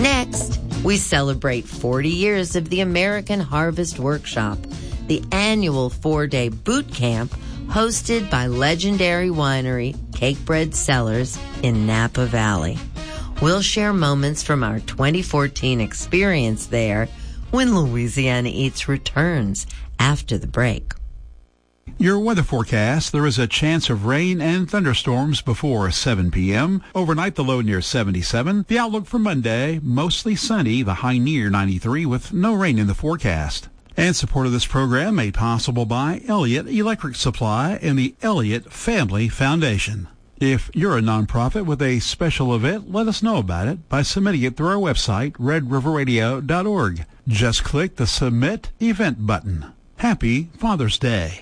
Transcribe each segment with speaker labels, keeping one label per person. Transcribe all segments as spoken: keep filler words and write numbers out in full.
Speaker 1: Next, we celebrate forty years of the American Harvest Workshop, the annual four-day boot camp hosted by legendary winery Cakebread Cellars in Napa Valley. We'll share moments from our twenty fourteen experience there when Louisiana Eats returns after the break.
Speaker 2: Your weather forecast: there is a chance of rain and thunderstorms before seven p.m. Overnight, the low near seventy-seven. The outlook for Monday: mostly sunny, the high near ninety-three, with no rain in the forecast. And support of this program made possible by Elliott Electric Supply and the Elliott Family Foundation. If you're a nonprofit with a special event, let us know about it by submitting it through our website, red river radio dot org. Just click the Submit Event button. Happy Father's Day.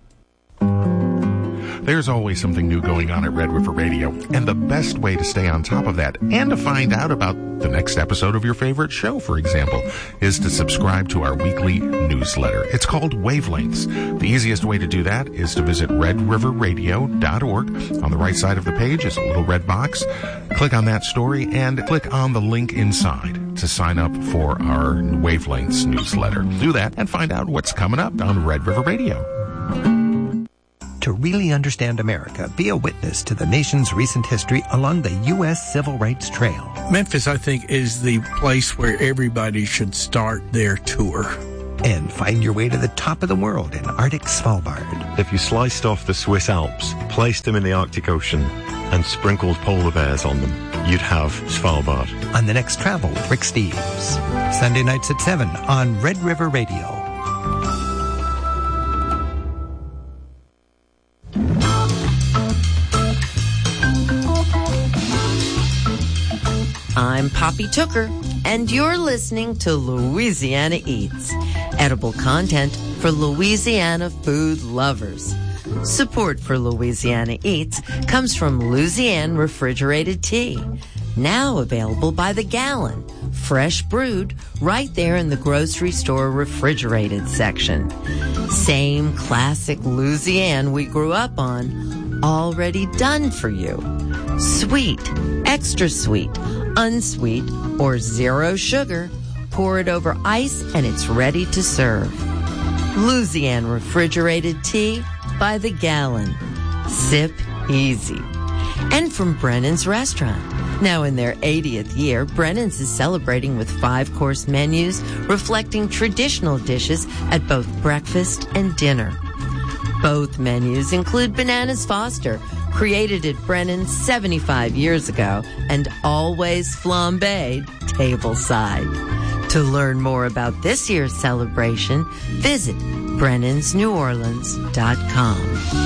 Speaker 3: There's always something new going on at Red River Radio, and the best way to stay on top of that and to find out about the next episode of your favorite show, for example, is to subscribe to our weekly newsletter. It's called Wavelengths. The easiest way to do that is to visit red river radio dot org. On the right side of the page is a little red box. Click on that story and click on the link inside to sign up for our Wavelengths newsletter. Do that and find out what's coming up on Red River Radio.
Speaker 4: To really understand America, be a witness to the nation's recent history along the U S Civil Rights Trail.
Speaker 5: Memphis, I think, is the place where everybody should start their tour.
Speaker 4: And find your way to the top of the world in Arctic Svalbard.
Speaker 6: If you sliced off the Swiss Alps, placed them in the Arctic Ocean, and sprinkled polar bears on them, you'd have Svalbard.
Speaker 4: On the next travel with Rick Steves. Sunday nights at seven on Red River Radio.
Speaker 1: I'm Poppy Tooker, and you're listening to Louisiana Eats, edible content for Louisiana food lovers. Support for Louisiana Eats comes from Louisiana Refrigerated Tea, now available by the gallon, fresh brewed right there in the grocery store refrigerated section. Same classic Louisiana we grew up on, already done for you. Sweet, extra sweet, unsweet, or zero sugar. Pour it over ice and it's ready to serve. Louisiana Refrigerated Tea by the gallon. Sip easy. And from Brennan's Restaurant. Now in their eightieth year, Brennan's is celebrating with five-course menus reflecting traditional dishes at both breakfast and dinner. Both menus include Bananas Foster, created at Brennan's seventy-five years ago, and always flambéed tableside. To learn more about this year's celebration, visit brennans new orleans dot com.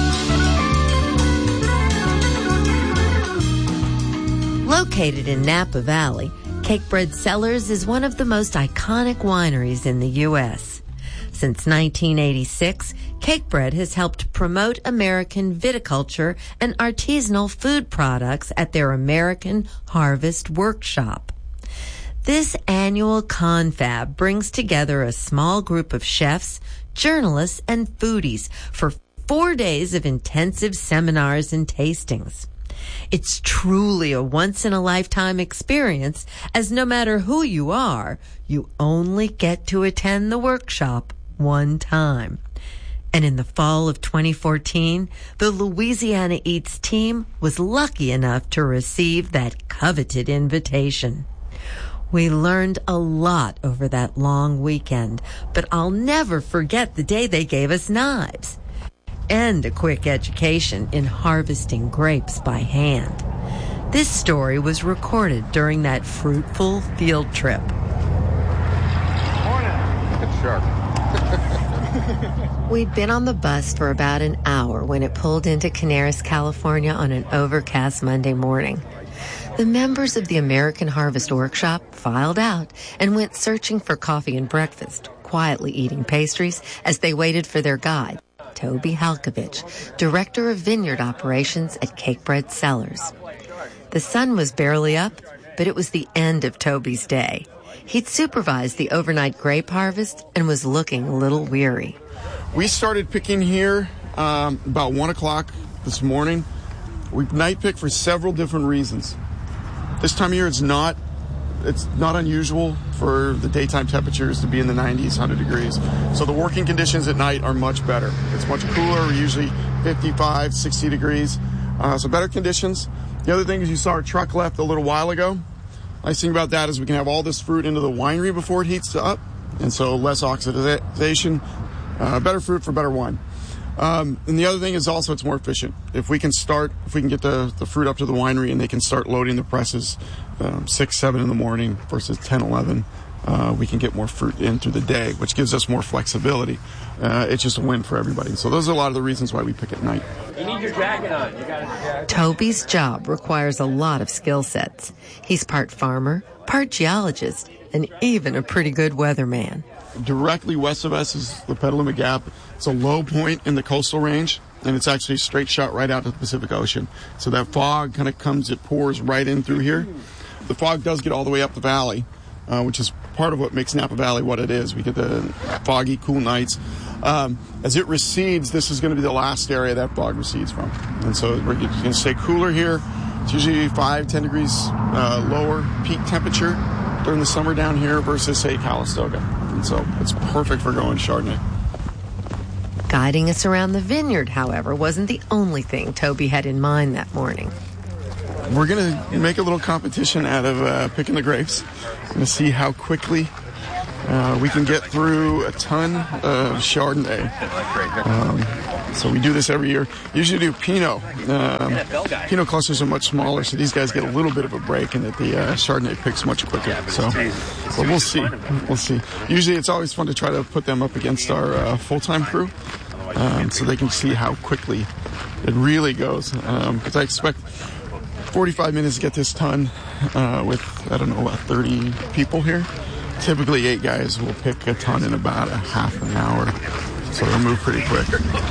Speaker 1: Located in Napa Valley, Cakebread Cellars is one of the most iconic wineries in the U S Since nineteen eighty-six, Cakebread has helped promote American viticulture and artisanal food products at their American Harvest Workshop. This annual confab brings together a small group of chefs, journalists, and foodies for four days of intensive seminars and tastings. It's truly a once-in-a-lifetime experience, as no matter who you are, you only get to attend the workshop one time. And in the fall of twenty fourteen, the Louisiana Eats team was lucky enough to receive that coveted invitation. We learned a lot over that long weekend, but I'll never forget the day they gave us knives and a quick education in harvesting grapes by hand. This story was recorded during that fruitful field trip.
Speaker 7: Morning. It's sharp.
Speaker 1: We'd been on the bus for about an hour when it pulled into Canaris, California on an overcast Monday morning. The members of the American Harvest Workshop filed out and went searching for coffee and breakfast, quietly eating pastries as they waited for their guide, Toby Halkovich, Director of Vineyard Operations at Cakebread Cellars. The sun was barely up, but it was the end of Toby's day. He'd supervised the overnight grape harvest and was looking a little weary.
Speaker 7: We started picking here um, about one o'clock this morning. We night pick for several different reasons. This time of year, it's not it's not unusual for the daytime temperatures to be in the nineties, one hundred degrees. So the working conditions at night are much better. It's much cooler, usually fifty-five, sixty degrees. Uh, so better conditions. The other thing is you saw our truck left a little while ago. Nice thing about that is we can have all this fruit into the winery before it heats up, and so less oxidization, uh, better fruit for better wine. Um, and the other thing is also it's more efficient. If we can start, if we can get the, the fruit up to the winery and they can start loading the presses um, six, seven in the morning versus ten, eleven, uh, we can get more fruit in through the day, which gives us more flexibility. Uh, it's just a win for everybody. So those are a lot of the reasons why we pick at night.
Speaker 8: You need your jacket on. You got it.
Speaker 1: Toby's job requires a lot of skill sets. He's part farmer, part geologist, and even a pretty good weatherman.
Speaker 7: Directly west of us is the Petaluma Gap. It's a low point in the coastal range, and it's actually a straight shot right out to the Pacific Ocean. So that fog kind of comes, it pours right in through here. The fog does get all the way up the valley, uh, which is part of what makes Napa Valley what it is. We get the foggy, cool nights. Um, as it recedes, this is going to be the last area that fog recedes from. And so we're going to stay cooler here. It's usually five, ten degrees uh, lower peak temperature during the summer down here versus, say, Calistoga. And so it's perfect for growing Chardonnay.
Speaker 1: Guiding us around the vineyard, however, wasn't the only thing Toby had in mind that morning.
Speaker 7: We're going to make a little competition out of uh, picking the grapes. We're going to see how quickly uh, we can get through a ton of Chardonnay. Um, so we do this every year. Usually do Pinot. Um, Pinot clusters are much smaller, so these guys get a little bit of a break, and that the uh, Chardonnay picks much quicker. So, but we'll see. We'll see. Usually it's always fun to try to put them up against our uh, full-time crew, um, so they can see how quickly it really goes. Because um, I expect forty-five minutes to get this ton uh, with, I don't know, about thirty people here. Typically, eight guys will pick a ton in about a half an hour, so they'll move pretty quick.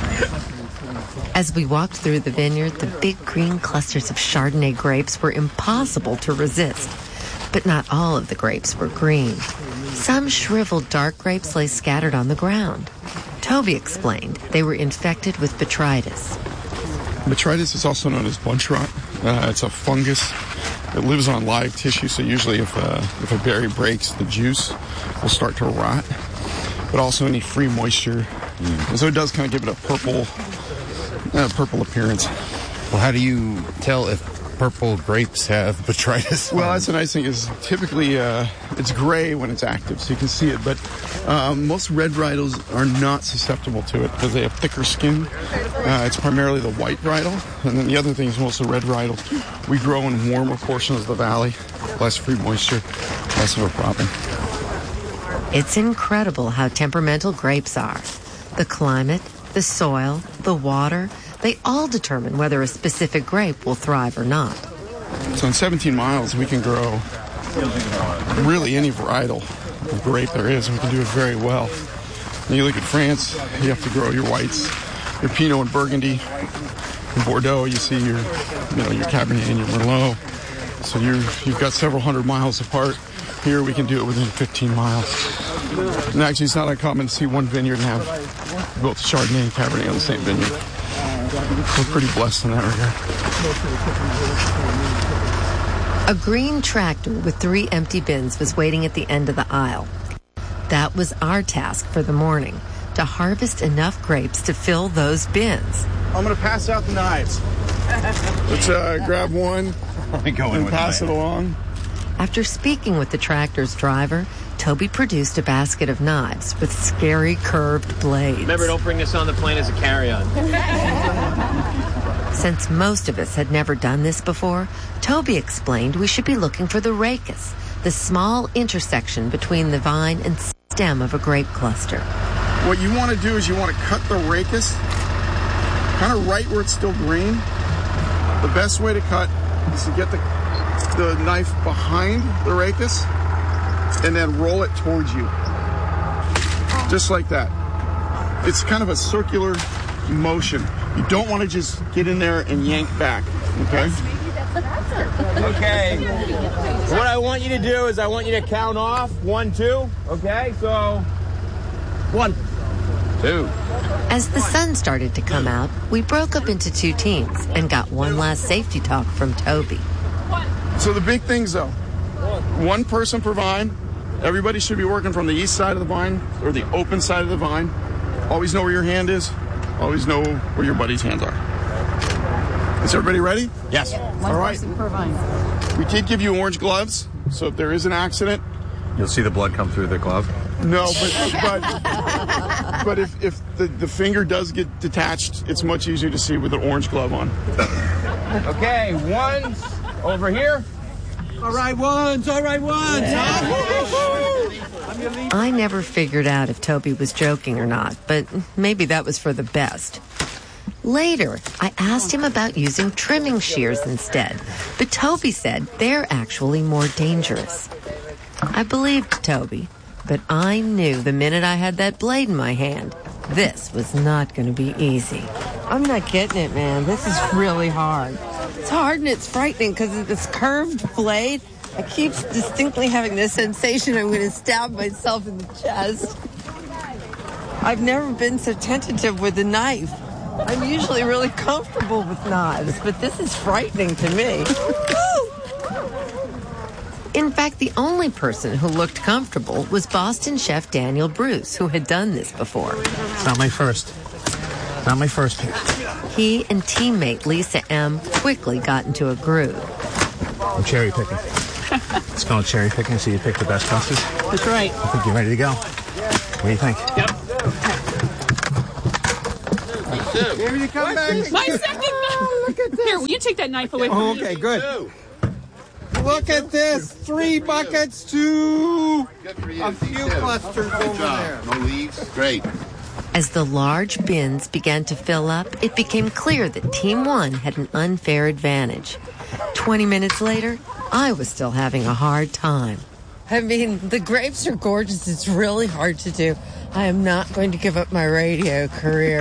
Speaker 1: As we walked through the vineyard, the big green clusters of Chardonnay grapes were impossible to resist. But not all of the grapes were green. Some shriveled dark grapes lay scattered on the ground. Toby explained they were infected with botrytis.
Speaker 7: Botrytis is also known as bunch rot. Uh, it's a fungus that lives on live tissue, so usually if, uh, if a berry breaks, the juice will start to rot, but also any free moisture. Mm. And so it does kind of give it a purple, uh, purple appearance.
Speaker 9: Well, how do you tell if purple grapes have botrytis?
Speaker 7: Well, that's the nice thing is typically uh, it's gray when it's active, so you can see it. But um, most red varietals are not susceptible to it because they have thicker skin. Uh, it's primarily the white varietal. And then the other thing is most of the red varietals, we grow in warmer portions of the valley, less free moisture, less of a problem.
Speaker 1: It's incredible how temperamental grapes are. The climate, the soil, the water, they all determine whether a specific grape will thrive or not.
Speaker 7: So in seventeen miles, we can grow really any varietal of grape there is, and we can do it very well. When you look at France, you have to grow your whites, your Pinot and Burgundy. In Bordeaux, you see your, you know, your Cabernet and your Merlot. So you're, you've got several hundred miles apart. Here, we can do it within fifteen miles. And actually, it's not uncommon to see one vineyard and have both Chardonnay and Cabernet on the same vineyard. We're pretty blessed in that regard.
Speaker 1: A green tractor with three empty bins was waiting at the end of the aisle. That was our task for the morning, to harvest enough grapes to fill those bins.
Speaker 7: I'm going to pass out the knives. Let's uh, grab one and pass it along.
Speaker 1: After speaking with the tractor's driver, Toby produced a basket of knives with scary curved blades.
Speaker 8: Remember, don't bring this on the plane as a carry-on.
Speaker 1: Since most of us had never done this before, Toby explained we should be looking for the rachis, the small intersection between the vine and stem of a grape cluster.
Speaker 7: What you want to do is you want to cut the rachis kind of right where it's still green. The best way to cut is to get the, the knife behind the rachis and then roll it towards you. Just like that. It's kind of a circular motion. You don't want to just get in there and yank back, okay?
Speaker 8: Okay. What I want you to do is I want you to count off one, two. Okay, so one, two.
Speaker 1: As the sun started to come out, we broke up into two teams and got one last safety talk from Toby.
Speaker 7: So the big things, though, one person per vine. Everybody should be working from the east side of the vine or the open side of the vine. Always know where your hand is. Always know where your buddy's hands are. Is everybody ready?
Speaker 3: Yes.
Speaker 10: One
Speaker 7: All right.
Speaker 10: person per vine.
Speaker 7: We did give you orange gloves, so if there is an accident,
Speaker 11: You'll see the blood come through the glove.
Speaker 7: no, but but, but if, if the, the finger does get detached, it's much easier to see with an orange glove on.
Speaker 8: Okay, ones over here.
Speaker 5: All right, ones. All right, ones.
Speaker 1: I never figured out if Toby was joking or not, but maybe that was for the best. Later, I asked him about using trimming shears instead, but Toby said they're actually more dangerous. I believed Toby, but I knew the minute I had that blade in my hand, this was not going to be easy. I'm not getting it, man. This is really hard. It's hard and it's frightening because of this curved blade. I keep distinctly having this sensation I'm going to stab myself in the chest. I've never been so tentative with a knife. I'm usually really comfortable with knives, but this is frightening to me. In fact, the only person who looked comfortable was Boston chef Daniel Bruce, who had done this before.
Speaker 12: It's not my first. Not my first pick.
Speaker 1: He and teammate Lisa M. quickly got into a groove.
Speaker 12: I'm cherry picking. It's called cherry picking, so you pick the best custards.
Speaker 10: That's right.
Speaker 12: I think you're ready to go. What do you think?
Speaker 10: Yep.
Speaker 5: Here you come back.
Speaker 10: My second knife.
Speaker 5: Look at this.
Speaker 10: Here, will you take that knife away from
Speaker 5: Oh,
Speaker 10: me?
Speaker 5: okay, good. Look at this. Three buckets to a few clusters over there.
Speaker 13: No leaves. Great.
Speaker 1: As the large bins began to fill up, it became clear that Team One had an unfair advantage. Twenty minutes later, I was still having a hard time. I mean, the grapes are gorgeous. It's really hard to do. I am not going to give up my radio career.